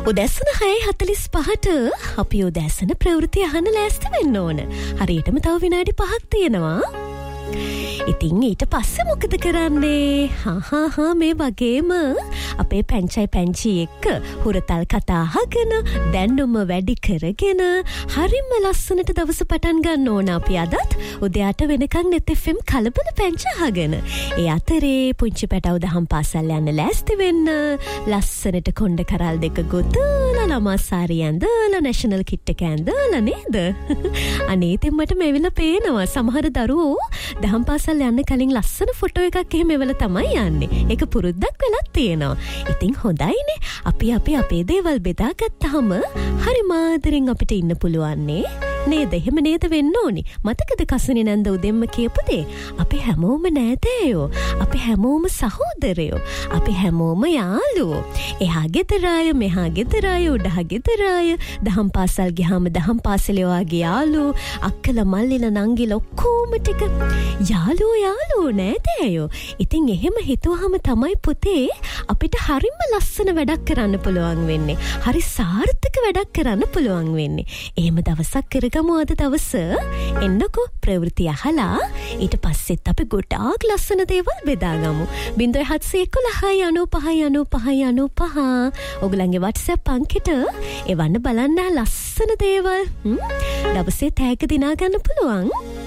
උදැසන 6:45ට අපි උදැසන ප්‍රවෘත්ති අහන්න ලෑස්ති වෙන්න ඕන. හරියටම තව විනාඩි 5ක් තියෙනවා. ඉතින් ඊට පස්සේ මොකද කරන්නේ? මේ වගේම අපේ පැංචි එක්ක හුරතල් කතා අහගෙන දැනුම වැඩි කරගෙන හරිම ලස්සනට දවස පටන් ගන්න ඕන අපි අදත් උදයාට වෙනකන් net FM කලබල පැංච අහගෙන. ඒ අතරේ පුංචි පැටව දහම් පාසල් යන්න ලෑස්ති වෙන්න ලස්සනට කොණ්ඩ කරල් දෙක ගොතලා ළමා සාරිය ඇඳලා නැෂනල් කිට් එක ඇඳලා නේද? අනේ ඉතින් මට මෙවිලා පේනවා සමහර දරුවෝ දහම් පාසල් යන්න කලින් ලස්සන ෆොටෝ එකක් එහෙම එවලා තමයි යන්නේ. ඒක පුරුද්දක් වෙලා තියෙනවා. ඉතින් හොඳයිනේ. අපි අපේ දේවල් බෙදාගත්තාම හරි මාදරෙන් අපිට ඉන්න පුළුවන් නේද? එහෙම නේද වෙන්න ඕනි. මතකද කසුනේ නැන්ද උදෙන්ම කියපු දේ? අපි හැමෝම නෑදෑයෝ. අපි හැමෝම සහෝදරයෝ. අපි හැමෝම යාළුවෝ. එහා ගෙදර අය, මෙහා ගෙදර අය, උඩහා ගෙදර අය, දහම් පාසල් ගියාම දහම් පාසලේ වාගේ යාළුවෝ, අක්කලා මල්ලිලා නංගිලා ඔක්කොම ටික යාළුවෝ නෑදෑයෝ. ඉතින් එහෙම හිතුවාම තමයි පුතේ අපිට හරිම ලස්සන වැඩක් කරන්න පුළුවන් වෙන්නේ. හරි සාර්ථක වැඩක් කරන්න පුළුවන් වෙන්නේ. එහෙම දවසක් කරගමු අද දවස. එන්නකෝ ප්‍රවෘත්ති අහලා ඊට පස්සෙත් අපි ගොඩාක් ලස්සන දේවල් බෙදාගමු. 0711959595 ඔයගලගේ WhatsApp අංකෙට එවන්න බලන්න ලස්සන දේවල්. දවසේ තෑග්ග දිනා ගන්න පුළුවන්.